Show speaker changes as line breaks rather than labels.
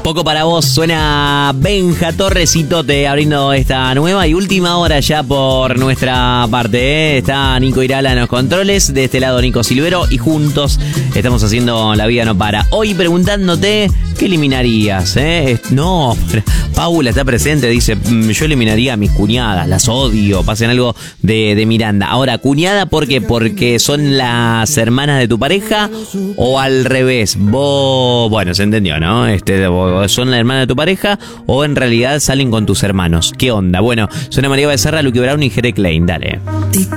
Poco para vos, suena Benja Torres y Tote abriendo esta nueva y última hora ya por nuestra parte, ¿eh? Está Nico Irala en los controles, de este lado Nico Silvero y juntos estamos haciendo La Vida No Para. Hoy preguntándote, ¿qué eliminarías? No, Paula está presente, dice, yo eliminaría a mis cuñadas, las odio, pasen algo de Miranda. Ahora, cuñada, ¿por qué? ¿Porque son las hermanas de tu pareja o al revés? Vos, bueno, se entendió, ¿no? ¿Son la hermana de tu pareja o en realidad salen con tus hermanos? ¿Qué onda? Bueno, suena María Becerra, Lucky Brown y Jere Klein, dale.